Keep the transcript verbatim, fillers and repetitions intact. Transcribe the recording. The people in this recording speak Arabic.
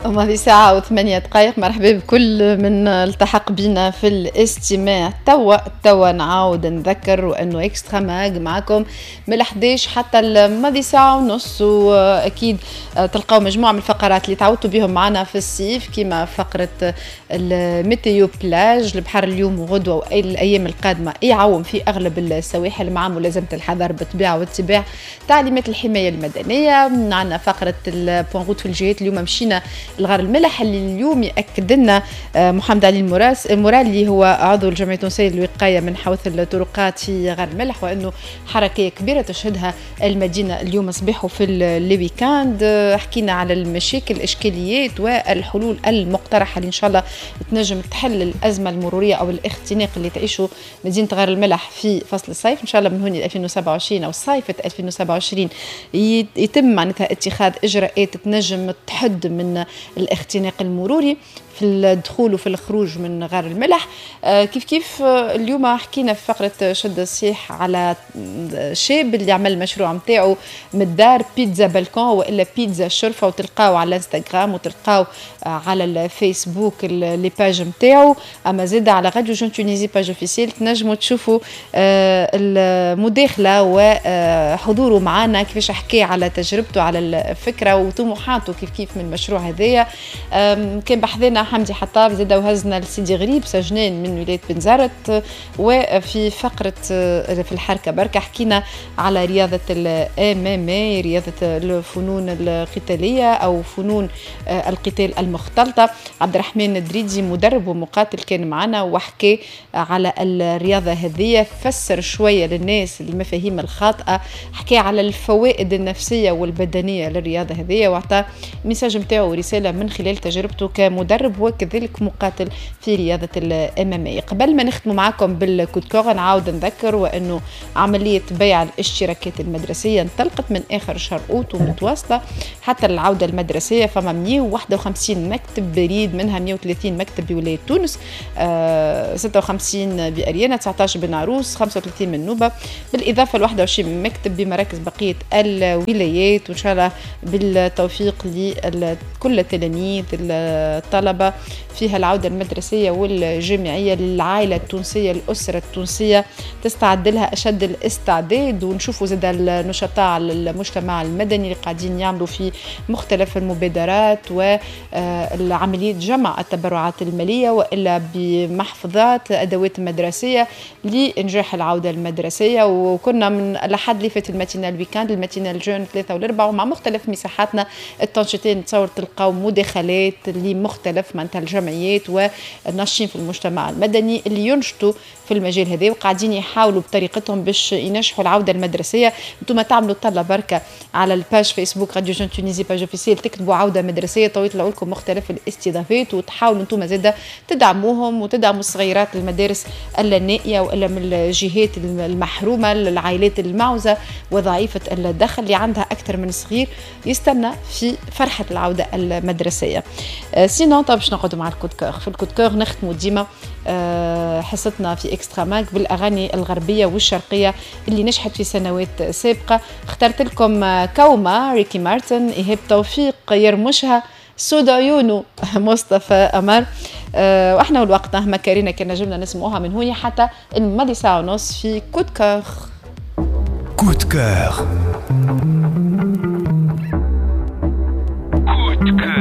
ماضي ساعة وثمانية دقائق. مرحبا بكل من التحق بنا في الاستماع. توا توا نعاود نذكر وانه اكسترا ماج معكم من الحداش حتى الماضي ساعة ونص، واكيد تلقاو مجموعة من الفقرات اللي تعودتوا بهم معنا في الصيف، كما فقرة الميتيو بلاج البحر اليوم وغدوة والايام القادمة يعوم في اغلب السواحل مع ملازمة الحذر بالطبيعة واتباع تعليمات الحماية المدنية. عندنا فقرة البوان غوت في الجهات. اليوم مشينا الغار الملح اللي اليوم يأكد لنا محمد علي المراس المورال اللي هو عضو الجمعية التونسية للوقاية من حوث الطرقات في غار الملح، وأنه حركة كبيرة تشهدها المدينة اليوم صباحه في الويكاند. حكينا على المشاكل الإشكاليات والحلول المقترحة اللي إن شاء الله تنجم تحل الأزمة المرورية أو الاختناق اللي تعيشه مدينة غار الملح في فصل الصيف. إن شاء الله من هوني ألفين وسبعة وعشرين أو صيفة ألفين وسبعة وعشرين يتم معناتها اتخاذ إجراءات تنجم تحد من الاختناق المروري في الدخول وفي الخروج من غار الملح. آه كيف كيف آه اليوم حكينا في فقرة شد الصيح على شاب اللي عمل مشروع متاعه من الدار، بيتزا بالكون وإلا بيتزا شرفة، وتلقاو على الانستغرام وتلقاو آه على الفيسبوك اللي باج متاعه. أما زاد على راديو جون تونيزي باج اوفيسيل تنجموا تشوفوا آه المداخلة وحضوره معنا كيفاش حكي على تجربته على الفكرة وطموحاته كيف كيف من المشروع هذايا. كان بحذنا حمدي حطاب زاد وهزنا لسيدي غريب سجنان من ولاية بنزرت. وفي فقرة في الحركة بركة حكينا على رياضة الام ام اي، رياضة الفنون القتالية أو فنون القتال المختلطة. عبد الرحمن الدريدي مدرب ومقاتل كان معنا وحكي على الرياضة هذه، فسر شوية للناس المفاهيم الخاطئة، حكي على الفوائد النفسية والبدنية للرياضة هذه، وعطى ميساج متاعه ورسالة من خلال تجربته كمدرب وكذلك مقاتل في رياضة الام ام اي. قبل ما نختم معكم بالكودكور نعاود نذكر وانه عملية بيع الاشتراكات المدرسية انطلقت من اخر شهر اوت ومتواصلة حتى العودة المدرسية. فما مئة وواحد وخمسين مكتب بريد، منها مئة وثلاثين مكتب بولاية تونس، آه ستة وخمسين بأريانا، تسعة عشر بناروس، خمسة وثلاثين من نوبة، بالاضافة ل واحد وعشرين مكتب بمراكز بقية الولايات. وان شاء الله بالتوفيق لكل التلاميذ الطلبة فيها العودة المدرسية والجامعية للعائلة التونسية الأسرة التونسية تستعد لها أشد الاستعداد. ونشوفوا زاد النشطاء المجتمع المدني اللي قاعدين يعملوا في مختلف المبادرات والعملية جمع التبرعات المالية وإلا بمحفظات أدوات مدرسية لإنجاح العودة المدرسية. وكنا من الأحد اللي فات الماتينال الويكاند الماتينال جون ثلاثة والأربعة ومع مختلف مساحاتنا التنشيطين تصور تلقاو مداخلات لمختلف معناتها الجمعيات والناشطين في المجتمع المدني اللي ينشطوا في المجال هذا وقاعدين يحاولوا بطريقتهم باش ينجحوا العوده المدرسيه. انتم تعملوا طلة بركه على الباج فيسبوك راديو جون تونيزي باج اوفيسيل، تكتبوا عوده مدرسيه تو يطلعوا لكم مختلف الاستضافات، وتحاولوا انتم زاده تدعموهم وتدعموا الصغيرات المدارس النائيه والا من الجهات المحرومه، العائلات المعوزه وضعيفه الدخل اللي عندها اكثر من صغير يستنى في فرحه العوده المدرسيه. أه سينو طب باش نقعدوا مع الكودكور. في الكودكور نختموا ديما أه حصتنا في اكسترا ماك بالاغاني الغربيه والشرقيه اللي نجحت في سنوات سابقه. اخترت لكم كوما ريكي مارتن، ايهاب توفيق يرمشها، سودا عيونه مصطفى أمر. أه واحنا والوقت مهما كارينا كنا جبنا نسمعوها من هوني حتى الماضي ساعه ونص في كودكور. كودكور